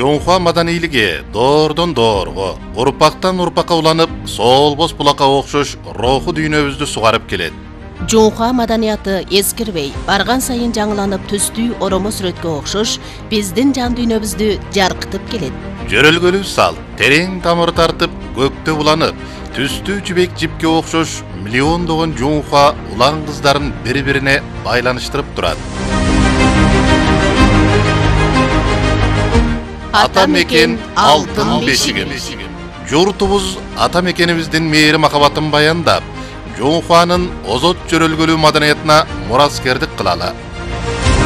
Жоңхуа маданийлиги доордон доорго, урпактан урпакка уланып, солбос булакка окшош руху дүйнөбүздү сугарып келет. Жоңхуа маданияты эскирбей, барган сайын жаңыланып түстүү оромо сүрөткө окшош, биздин жан дүйнөбүздү жаркытып келет. Жөрөлгөлүү салт, терең тамыр тартып, көктө буланып, түстүү жибек жипке окшош миллиондогон жоңхуа улан кыздарын бири-бирине байланыштырып турат. Ата мекен алтын бешигimiz. Журтубуз ата мекенибиздин мээри махабатын баяндап, Жоңхуанын озот жөрөлгөлүү маданиятына мураскердик кылалы.